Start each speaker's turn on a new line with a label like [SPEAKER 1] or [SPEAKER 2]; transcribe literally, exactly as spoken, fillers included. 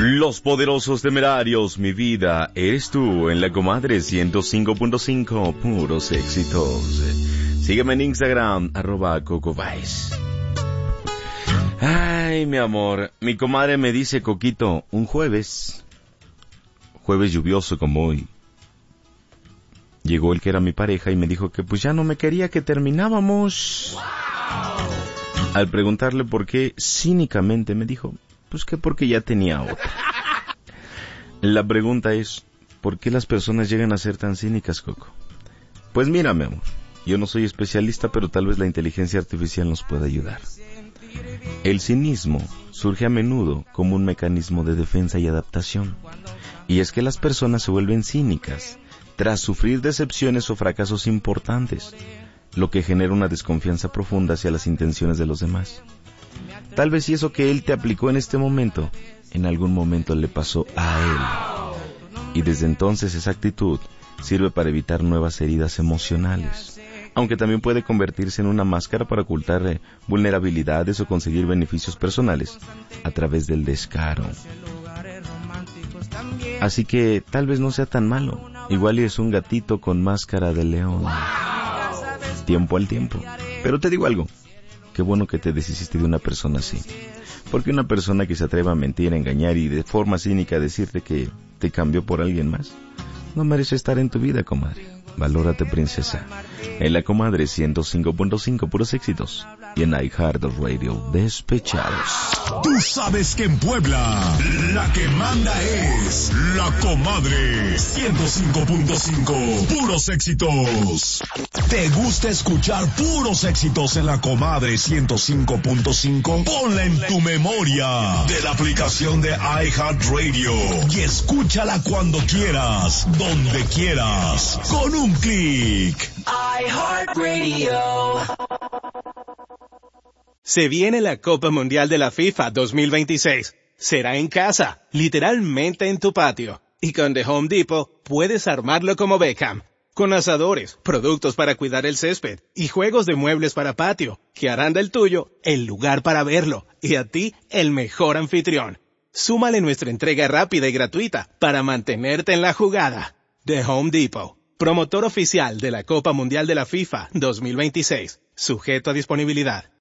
[SPEAKER 1] Los poderosos temerarios, mi vida, eres tú en la comadre ciento cinco punto cinco, puros éxitos. Sígueme en Instagram, arroba cocobais. Ay, mi amor, mi comadre me dice, Coquito, un jueves, jueves lluvioso como hoy, llegó el que era mi pareja y me dijo que pues ya no me quería, que terminábamos. Wow. Al preguntarle por qué, cínicamente me dijo, pues que porque ya tenía otra. La pregunta es, ¿por qué las personas llegan a ser tan cínicas, Coco? Pues mira, mi amor, yo no soy especialista, pero tal vez la inteligencia artificial nos pueda ayudar. El cinismo surge a menudo como un mecanismo de defensa y adaptación. Y es que las personas se vuelven cínicas tras sufrir decepciones o fracasos importantes, lo que genera una desconfianza profunda hacia las intenciones de los demás. Tal vez si eso que él te aplicó en este momento, en algún momento le pasó a él. Y desde entonces esa actitud sirve para evitar nuevas heridas emocionales, aunque también puede convertirse en una máscara para ocultar eh, vulnerabilidades o conseguir beneficios personales a través del descaro. Así que tal vez no sea tan malo, igual y es un gatito con máscara de león. Tiempo al tiempo. Pero te digo algo, qué bueno que te deshiciste de una persona así. Porque una persona que se atreva a mentir, a engañar y de forma cínica a decirte que te cambió por alguien más, no merece estar en tu vida, comadre. Valórate, princesa. En la comadre ciento cinco punto cinco, puros éxitos. Y en iHeartRadio, despechados.
[SPEAKER 2] Tú sabes que en Puebla, la que manda es la comadre ciento cinco punto cinco, puros éxitos. ¿Te gusta escuchar puros éxitos en la comadre ciento cinco punto cinco? Ponla en tu memoria de la aplicación de iHeartRadio y escúchala cuando quieras, donde quieras, con un clic.
[SPEAKER 3] iHeartRadio.
[SPEAKER 4] Se viene la Copa Mundial de la FIFA dos mil veintiséis. Será en casa, literalmente en tu patio. Y con The Home Depot puedes armarlo como Beckham. Con asadores, productos para cuidar el césped y juegos de muebles para patio, que harán del tuyo el lugar para verlo y a ti el mejor anfitrión. Súmale nuestra entrega rápida y gratuita para mantenerte en la jugada. The Home Depot, promotor oficial de la Copa Mundial de la FIFA dos mil veintiséis. Sujeto a disponibilidad.